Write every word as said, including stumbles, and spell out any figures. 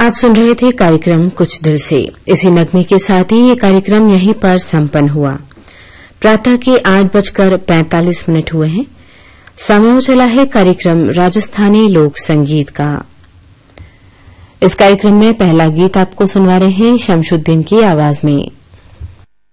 आप सुन रहे थे कार्यक्रम कुछ दिल से। इसी नगमे के साथ ही ये कार्यक्रम यहीं पर संपन्न हुआ। प्रातः के आठ बजकर पैंतालीस मिनट हुए हैं। समय चला है कार्यक्रम राजस्थानी लोक संगीत का। इस कार्यक्रम में पहला गीत आपको सुनवा रहे हैं शमशुद्दीन की आवाज में।